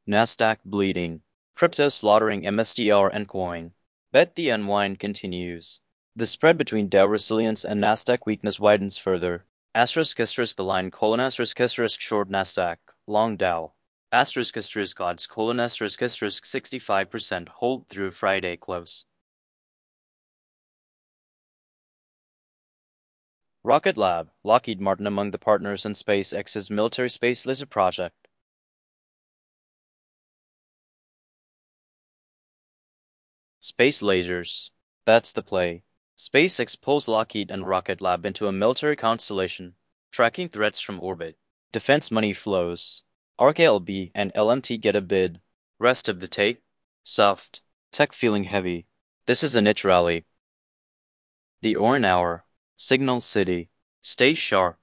Nasdaq bleeding. Crypto slaughtering MSTR and coin. Bet the unwind continues. The spread between Dow resilience and Nasdaq weakness widens further. *** the line colon *** short Nasdaq, long Dow. *** odds colon *** 65% hold through Friday close. Rocket Lab, Lockheed Martin among the partners in SpaceX's military space laser project. Space lasers. That's the play. SpaceX pulls Lockheed and Rocket Lab into a military constellation, tracking threats from orbit. Defense money flows. ARK-LB and LMT get a bid. Rest of the tape? Soft. Tech feeling heavy. This is a niche rally. The Orin Hour. Signal City. Stay sharp.